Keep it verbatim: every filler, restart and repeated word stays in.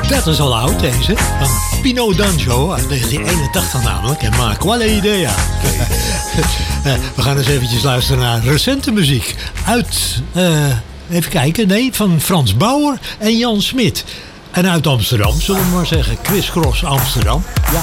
Dat is al oud deze. Van Pino Danjo uit negentien eenentachtig namelijk. En maar quale idea. We gaan eens eventjes luisteren naar recente muziek. Uit, uh, even kijken, nee, van Frans Bauer en Jan Smit. En uit Amsterdam, zullen we maar zeggen. Criss Cross Amsterdam. Ja.